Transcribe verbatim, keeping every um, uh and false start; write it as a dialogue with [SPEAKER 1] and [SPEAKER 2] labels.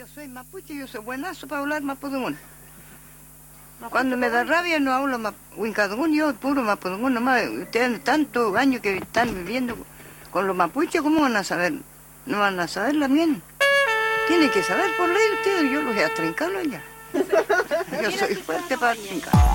[SPEAKER 1] Yo soy mapuche, yo soy buenazo para hablar mapudungún. Cuando me da rabia no hablo huincadungún, yo puro mapudungún nomás. Ustedes tantos años que están viviendo con los mapuches, ¿cómo van a saber? No van a saberla bien. Tienen que saber por ley ustedes, yo los voy a trincarlo ya. Yo soy fuerte para trincar.